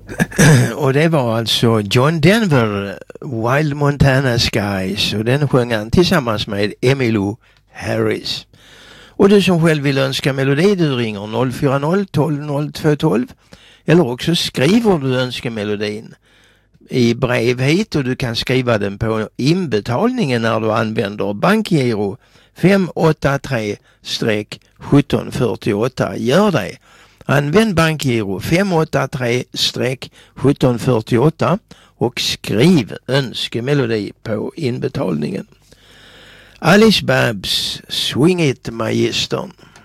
Och det var alltså John Denver, Wild Montana Skies, och den sjöng han tillsammans med Emmylou Harris. Och du som själv vill önska melodi, du ringer 040 12 02 12 eller också skriver du önskemelodin i brev hit, och du kan skriva den på inbetalningen när du använder bankgiro 583-1748. Gör det. Använd bankgiro 583-1748 och skriv önskemelodi på inbetalningen. Alice Babs, Swing It Magistern.